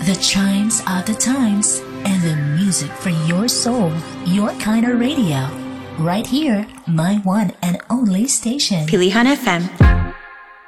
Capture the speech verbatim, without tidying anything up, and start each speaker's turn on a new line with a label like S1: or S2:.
S1: The chimes of the times and the music for your soul, your kind of radio. Right here, my one and only station.
S2: Pilihan F M.